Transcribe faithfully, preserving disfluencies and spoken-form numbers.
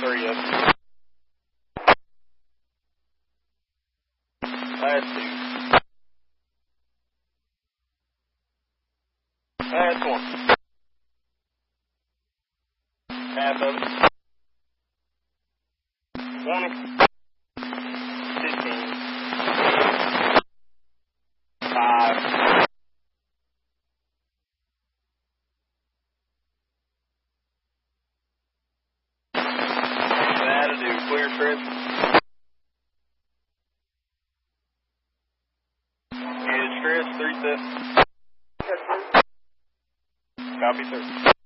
three of them. Last two. Last one. Half of it. twenty. fifteen. five. That'll do. Clear, Chris. Here's Chris. three six. Copy, sir.